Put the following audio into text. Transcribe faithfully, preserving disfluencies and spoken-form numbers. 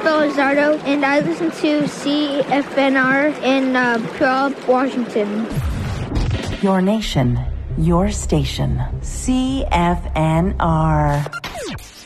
Felizardo, and I listen to C F N R in uh, Puyallup, Washington. Your nation, your station, C F N R.